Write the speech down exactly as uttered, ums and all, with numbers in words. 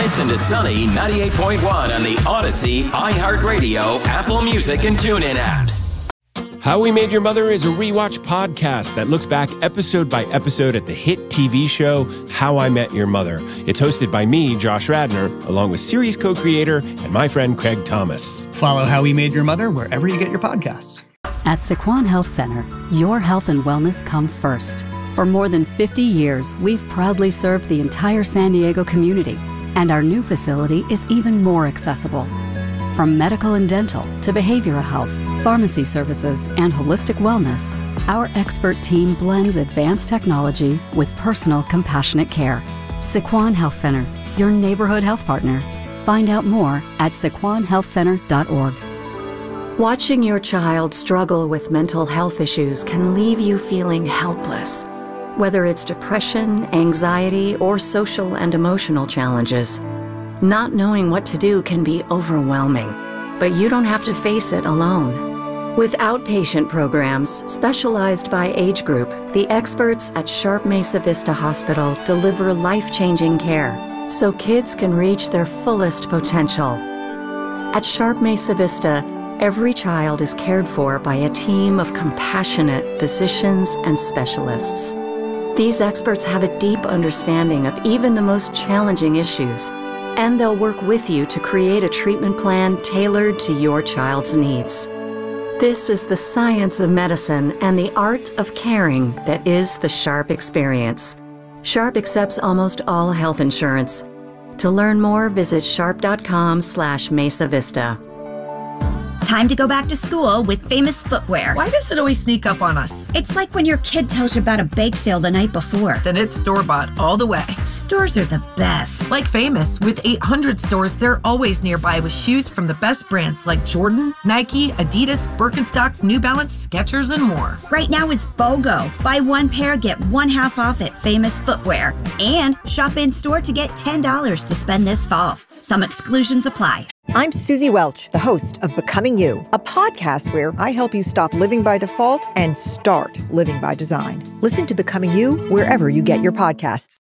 Listen to Sunny ninety-eight point one on the Odyssey, iHeartRadio, Apple Music, and TuneIn apps. How We Made Your Mother is a rewatch podcast that looks back episode by episode at the hit T V show How I Met Your Mother. It's hosted by me, Josh Radnor, along with series co-creator and my friend Craig Thomas. Follow How We Made Your Mother wherever you get your podcasts. At Sequan Health Center, your health and wellness come first. For more than fifty years, we've proudly served the entire San Diego community, and our new facility is even more accessible. From medical and dental to behavioral health, pharmacy services, and holistic wellness, our expert team blends advanced technology with personal, compassionate care. Sequan Health Center, your neighborhood health partner. Find out more at sequan health center dot org. Watching your child struggle with mental health issues can leave you feeling helpless. Whether it's depression, anxiety, or social and emotional challenges, not knowing what to do can be overwhelming, but you don't have to face it alone. With outpatient programs specialized by age group, the experts at Sharp Mesa Vista Hospital deliver life-changing care so kids can reach their fullest potential. At Sharp Mesa Vista, every child is cared for by a team of compassionate physicians and specialists. These experts have a deep understanding of even the most challenging issues, and they'll work with you to create a treatment plan tailored to your child's needs. This is the science of medicine and the art of caring that is the Sharp experience. Sharp accepts almost all health insurance. To learn more, visit sharp.com slash Mesa Vista. Time to go back to school with Famous Footwear. Why does it always sneak up on us? It's like when your kid tells you about a bake sale the night before. Then it's store-bought all the way. Stores are the best. Like Famous, with eight hundred stores, they're always nearby with shoes from the best brands like Jordan, Nike, Adidas, Birkenstock, New Balance, Skechers, and more. Right now it's BOGO. Buy one pair, get one half off at Famous Footwear. And shop in-store to get ten dollars to spend this fall. Some exclusions apply. I'm Susie Welch, the host of Becoming You, a podcast where I help you stop living by default and start living by design. Listen to Becoming You wherever you get your podcasts.